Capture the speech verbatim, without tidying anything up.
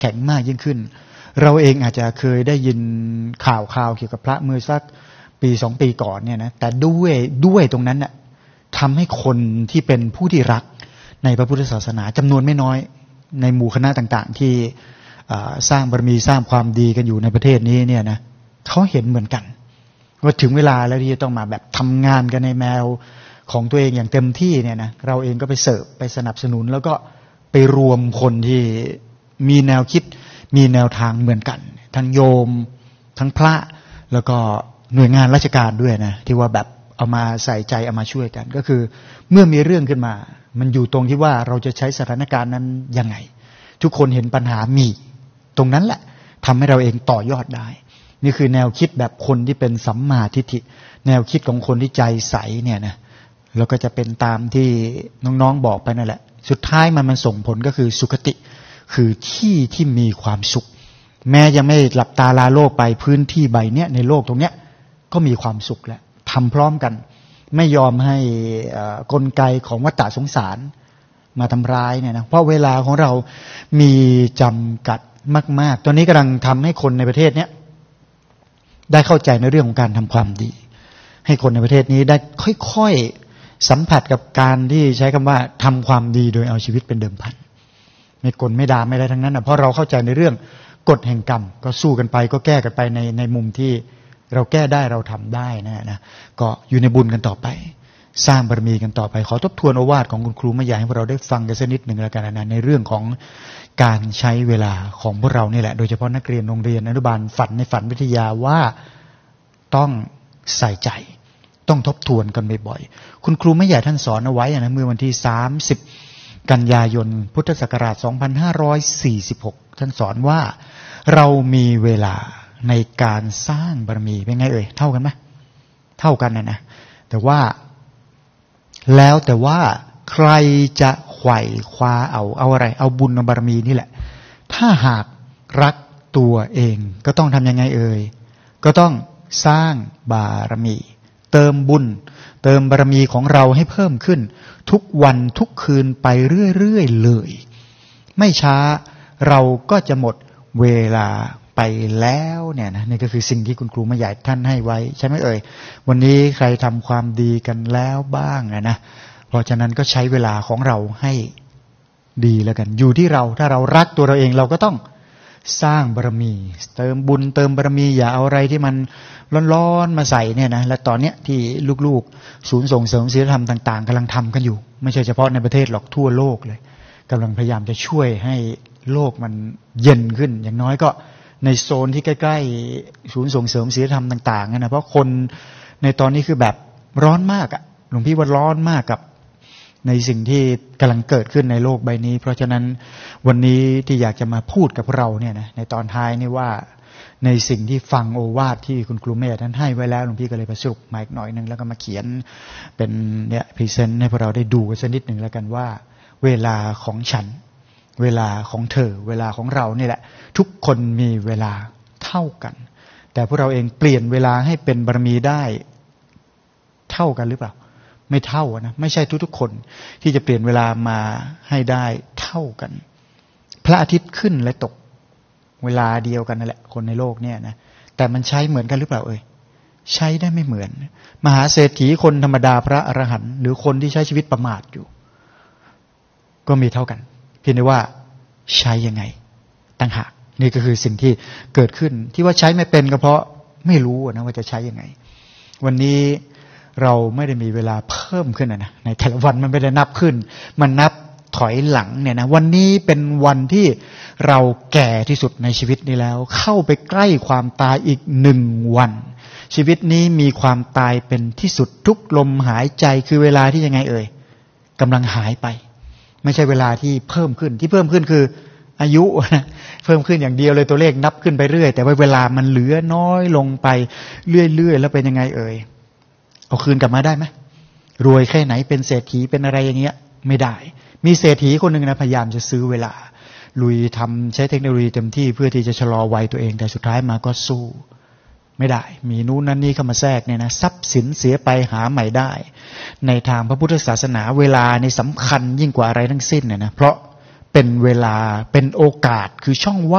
แข็งมากยิ่งขึ้นเราเองอาจจะเคยได้ยินข่าวข่าวเกี่ยวกับพระเมื่อสักปีสองปีก่อนเนี่ยนะแต่ด้วยด้วยตรงนั้นน่ะทำให้คนที่เป็นผู้ที่รักในพระพุทธศาสนาจำนวนไม่น้อยในหมู่คณะต่างๆที่สร้างบารมีสร้างความดีกันอยู่ในประเทศนี้เนี่ยนะเขาเห็นเหมือนกันว่าถึงเวลาแล้วที่จะต้องมาแบบทำงานกันในแนวของตัวเองอย่างเต็มที่เนี่ยนะเราเองก็ไปเสิร์ฟไปสนับสนุนแล้วก็ไปรวมคนที่มีแนวคิดมีแนวทางเหมือนกันทั้งโยมทั้งพระแล้วก็หน่วยงานราชการด้วยนะที่ว่าแบบเอามาใส่ใจเอามาช่วยกันก็คือเมื่อมีเรื่องขึ้นมามันอยู่ตรงที่ว่าเราจะใช้สถานการณ์นั้นยังไงทุกคนเห็นปัญหามีตรงนั้นแหละทำให้เราเองต่อยอดได้นี่คือแนวคิดแบบคนที่เป็นสัมมาทิฏฐิแนวคิดของคนที่ใจใสเนี่ยนะแล้วก็จะเป็นตามที่น้องๆบอกไปนั่นแหละสุดท้ายมันมันส่งผลก็คือสุคติคือที่ที่มีความสุขแม้ยังไม่หลับตาลาโลกไปพื้นที่ใบเนี้ยในโลกตรงเนี้ยก็มีความสุขแล้วทำพร้อมกันไม่ยอมให้กลไกของวัฏสงสารมาทำร้ายเนี่ยนะเพราะเวลาของเรามีจำกัดมากๆตอนนี้กำลังทำให้คนในประเทศเนี้ยได้เข้าใจในเรื่องของการทำความดีให้คนในประเทศนี้ได้ค่อยๆสัมผัสกับการที่ใช้คำว่าทำความดีโดยเอาชีวิตเป็นเดิมพันไม่กลไม่ด่าไม่อะไรทั้งนั้นนะเพราะเราเข้าใจในเรื่องกฎแห่งกรรมก็สู้กันไปก็แก้กันไปในในมุมที่เราแก้ได้เราทำได้นะนะก็อยู่ในบุญกันต่อไปสร้างบารมีกันต่อไปขอทบทวนโอวาทของคุณครูแม่ใหญ่ให้พวกเราได้ฟังกันสักนิดหนึ่งแล้วกันนะในเรื่องของการใช้เวลาของพวกเรานี่แหละโดยเฉพาะนักเรียนโรงเรียนอนุบาลฝันในฝันวิทยาว่าต้องใส่ใจต้องทบทวนกันบ่อยๆคุณครูแม่ใหญ่ท่านสอนเอาไว้นะเมื่อวันที่สามสิบกันยายนพุทธศักราชสองพันห้าร้อยสี่สิบหกท่านสอนว่าเรามีเวลาในการสร้างบารมีเป็นไงเอ่ยเท่ากันไหมเท่ากันนะนะแต่ว่าแล้วแต่ว่าใครจะไขว่คว้าเอาเอาอะไรเอาบุญเอาบารมีนี่แหละถ้าหากรักตัวเองก็ต้องทำยังไงเอ่ยก็ต้องสร้างบารมีเติมบุญเติมบารมีของเราให้เพิ่มขึ้นทุกวันทุกคืนไปเรื่อยๆเลยไม่ช้าเราก็จะหมดเวลาไปแล้วเนี่ยนะนี่ก็คือสิ่งที่คุณครูแม่ใหญ่ท่านให้ไว้ใช่ไหมเอ่ยวันนี้ใครทำความดีกันแล้วบ้างนะนะเพราะฉะนั้นก็ใช้เวลาของเราให้ดีแล้วกันอยู่ที่เราถ้าเรารักตัวเราเองเราก็ต้องสร้างบารมีเติมบุญเติมบารมีอย่าเอาอะไรที่มันร้อนๆมาใส่เนี่ยนะและตอนเนี้ยที่ลูกๆศูนย์ส่งเสริมศีลธรรมต่างๆกำลังทำกันอยู่ไม่ใช่เฉพาะในประเทศหรอกทั่วโลกเลยกำลังพยายามจะช่วยให้โลกมันเย็นขึ้นอย่างน้อยก็ในโซนที่ใกล้ๆศูนย์ส่งเสริมศีลธรรมต่างๆนะเพราะคนในตอนนี้คือแบบร้อนมากอ่ะหลวงพี่ว่าร้อนมากกับในสิ่งที่กำลังเกิดขึ้นในโลกใบนี้เพราะฉะนั้นวันนี้ที่อยากจะมาพูดกับเราเนี่ยนะในตอนท้ายนี่ว่าในสิ่งที่ฟังโอวาทที่คุณครูเมธท่านให้ไว้แล้วหลวงพี่ก็เลยประสรุปมาอีกหน่อยนึงแล้วก็มาเขียนเป็นเนี่ยพรีเซนต์ให้พวกเราได้ดูกันสักนิดหนึ่งแล้วกันว่าเวลาของฉันเวลาของเธอเวลาของเรานี่แหละทุกคนมีเวลาเท่ากันแต่พวกเราเองเปลี่ยนเวลาให้เป็นบารมีได้เท่ากันหรือเปล่าไม่เท่านะไม่ใช่ทุกๆคนที่จะเปลี่ยนเวลามาให้ได้เท่ากันพระอาทิตย์ขึ้นและตกเวลาเดียวกันนั่นแหละคนในโลกเนี่ยนะแต่มันใช้เหมือนกันหรือเปล่าเอ่ยใช้ได้ไม่เหมือนมหาเศรษฐีคนธรรมดาพระอรหันต์หรือคนที่ใช้ชีวิตประมาทอยู่ก็มีเท่ากันเพียงแต่ว่าใช้ยังไงต่างหากนี่ก็คือสิ่งที่เกิดขึ้นที่ว่าใช้ไม่เป็นก็เพราะไม่รู้นะว่าจะใช้ยังไงวันนี้เราไม่ได้มีเวลาเพิ่มขึ้นนะในแต่ละวันมันไม่ได้นับขึ้นมันนับถอยหลังเนี่ยนะวันนี้เป็นวันที่เราแก่ที่สุดในชีวิตนี้แล้วเข้าไปใกล้ความตายอีกหนึ่งวันชีวิตนี้มีความตายเป็นที่สุดทุกลมหายใจคือเวลาที่ยังไงเอ่ยกำลังหายไปไม่ใช่เวลาที่เพิ่มขึ้นที่เพิ่มขึ้นคืออายุนะเพิ่มขึ้นอย่างเดียวเลยตัวเลขนับขึ้นไปเรื่อยแต่ว่าเวลามันเหลือน้อยลงไปเรื่อยๆแล้วเป็นยังไงเอ่ยเอาคืนกลับมาได้ไหมรวยแค่ไหนเป็นเศรษฐีเป็นอะไรอย่างเงี้ยไม่ได้มีเศรษฐีคนหนึ่งนะพยายามจะซื้อเวลาลุยทำใช้เทคโนโลยีเต็มที่เพื่อที่จะชะลอวัยตัวเองแต่สุดท้ายมาก็สู้ไม่ได้มีนู้นนั้นนี่เข้ามาแทรกเนี่ยนะทรัพย์สินเสียไปหาใหม่ได้ในทางพระพุทธศาสนาเวลาในสำคัญยิ่งกว่าอะไรทั้งสิ้นเนี่ยนะเพราะเป็นเวลาเป็นโอกาสคือช่องว่าง